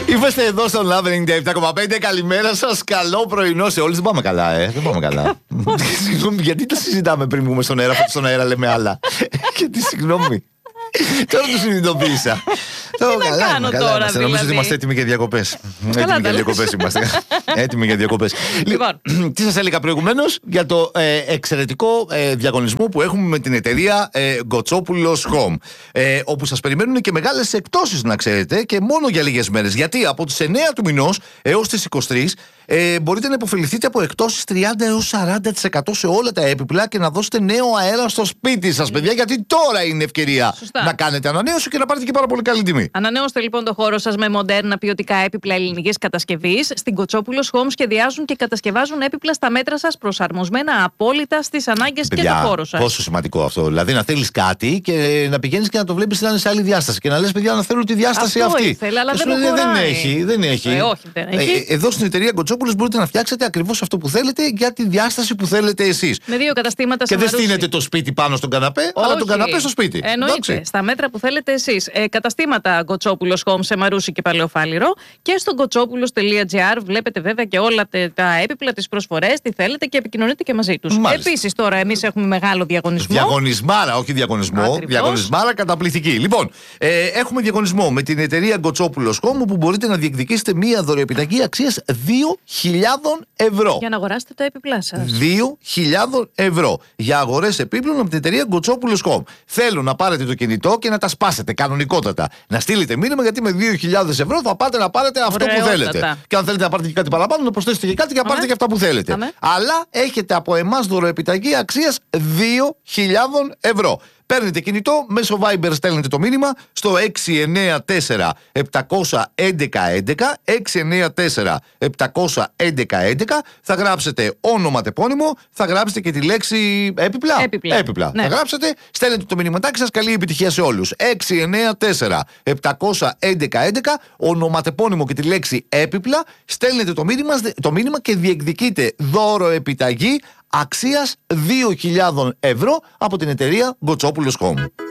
Είμαστε εδώ στο Love 97,5. Καλημέρα σας. Καλό πρωινό σε όλους. Δεν πάμε καλά, Δεν πάμε καλά. Συγγνώμη, γιατί τα συζητάμε πριν βγούμε στον αέρα, αφού στον αέρα λέμε άλλα. Γιατί, συγγνώμη. Τώρα το συνειδητοποίησα. Τι να κάνω τώρα, δηλαδή. Νομίζω ότι είμαστε έτοιμοι για διακοπές. Έτοιμοι για διακοπές είμαστε. Έτοιμοι για διακοπές. Λοιπόν, τι σας έλεγα προηγουμένως για το εξαιρετικό διαγωνισμό που έχουμε με την εταιρεία Γκοτσόπουλος Home. Όπου σας περιμένουν και μεγάλες εκπτώσεις, να ξέρετε, και μόνο για λίγες μέρες. Γιατί από τις 9 του μηνός έως τις 23 μπορείτε να υποφεληθείτε από εκπτώσεις 30 έως 40% σε όλα τα έπιπλα και να δώσετε νέο αέρα στο σπίτι σας, παιδιά. Γιατί τώρα είναι ευκαιρία να κάνετε ανανέωση και να πάρετε και πάρα πολύ καλή τιμή. Ανανεώστε λοιπόν το χώρο σας με μοντέρνα ποιοτικά έπιπλα ελληνικής κατασκευής. Στην Γκοτσόπουλος Home σχεδιάζουν και κατασκευάζουν έπιπλα στα μέτρα σας, προσαρμοσμένα απόλυτα στις ανάγκες και το χώρο σας. Πόσο σημαντικό αυτό. Δηλαδή να θέλεις κάτι και να πηγαίνεις και να το βλέπεις να είναι σε άλλη διάσταση. Και να λες, παιδιά, να θέλω τη διάσταση αυτό αυτή. Ήθελα, αλλά δεν έχει. Όχι, δεν έχει. Εδώ στην εταιρεία Γκοτσόπουλος μπορείτε να φτιάξετε ακριβώς αυτό που θέλετε για τη διάσταση που θέλετε εσείς. Με 2 καταστήματα και δεν στείνετε το σπίτι πάνω στον καναπέ, αλλά τον καναπέ στο σπίτι. Εννοείται. Στα μέτρα που θέλετε εσείς. Καταστήματα Γκοτσόπουλος Home σε Μαρούσι και Παλαιοφάλιρο και στο γκοτσόπουλος.gr βλέπετε βέβαια και όλα τα έπιπλα, τις προσφορές, τι θέλετε και επικοινωνείτε και μαζί τους. Επίσης τώρα εμείς έχουμε μεγάλο διαγωνισμό. Διαγωνισμάρα, όχι διαγωνισμό. Ακριβώς. Διαγωνισμάρα καταπληκτική. Λοιπόν, έχουμε διαγωνισμό με την εταιρεία Γκοτσόπουλος Home που μπορείτε να διεκδικήσετε μία δωρεοεπιταγή αξίας 2.000 ευρώ. Για να αγοράσετε τα έπιπλά σας. 2.000 ευρώ για αγορές επίπλων από την εταιρεία Γκοτσόπουλος Home. Θέλω να πάρετε το κινητό και να τα σπάσετε κανονικότατα. Να στείλετε μήνυμα, γιατί με 2.000 ευρώ θα πάτε να πάρετε αυτό που θέλετε. Και αν θέλετε να πάρετε και κάτι παραπάνω, να προσθέσετε και κάτι και να πάρετε και αυτά που θέλετε. Αλλά έχετε από εμάς δωροεπιταγή αξίας 2.000 ευρώ. Παίρνετε κινητό, μέσω Viber στέλνετε το μήνυμα στο 694 711 11, 694 711 11, θα γράψετε όνομα τεπώνυμο, θα γράψετε και τη λέξη έπιπλα. Ναι. Θα γράψετε, στέλνετε το μηνυματάκι σας, καλή επιτυχία σε όλους. 694 711 11, ονοματεπώνυμο και τη λέξη έπιπλα, στέλνετε το μήνυμα και διεκδικείτε δώρο επιταγή αξίας 2.000 ευρώ από την εταιρεία Γκοτσόπουλος Home.